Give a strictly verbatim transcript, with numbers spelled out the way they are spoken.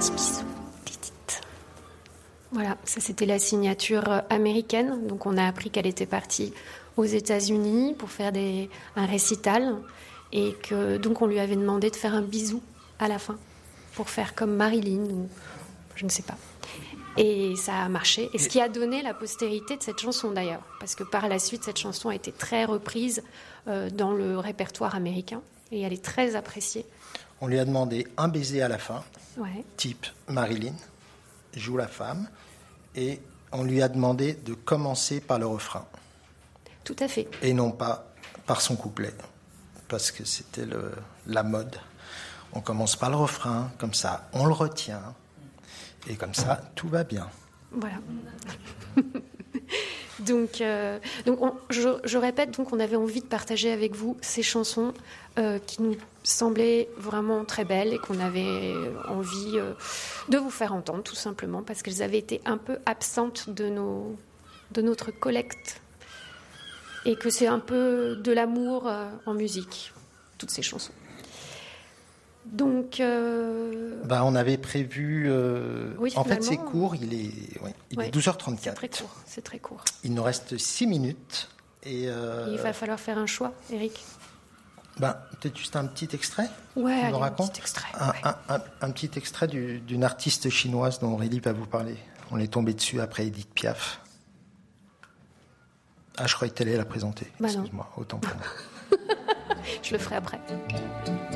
petit bisou. Petite. Voilà, ça c'était la signature américaine. Donc on a appris qu'elle était partie aux États-Unis pour faire des, un récital et que donc on lui avait demandé de faire un bisou à la fin pour faire comme Marilyn ou je ne sais pas. Et ça a marché. Et ce qui a donné la postérité de cette chanson d'ailleurs, parce que par la suite cette chanson a été très reprise euh, dans le répertoire américain et elle est très appréciée. On lui a demandé un baiser à la fin, ouais. type Marilyn, joue la femme, et on lui a demandé de commencer par le refrain. Tout à fait. Et non pas par son couplet, parce que c'était le, la mode. On commence par le refrain, comme ça on le retient. Et comme ça, tout va bien. Voilà. donc, euh, donc on, je, je répète, donc on avait envie de partager avec vous ces chansons euh, qui nous semblaient vraiment très belles et qu'on avait envie euh, de vous faire entendre, tout simplement, parce qu'elles avaient été un peu absentes de, nos, de notre collecte et que c'est un peu de l'amour euh, en musique, toutes ces chansons. Donc, euh... bah, on avait prévu. Euh... Oui, en fait, c'est court. Il est, oui, il ouais, est douze heures trente-quatre. C'est très court. C'est très court. Il nous reste six minutes et. Euh... Il va falloir faire un choix, Eric. Bah, peut-être juste un petit extrait. Ouais, tu allez, nous racontes un petit extrait. Un, ouais. un, un, un petit extrait du, d'une artiste chinoise dont Aurélie va vous parler. On est tombé dessus après Edith Piaf. Ah, je croyais que tu allais la présenter. Bah excuse-moi, autant pour moi. Je le ferai après.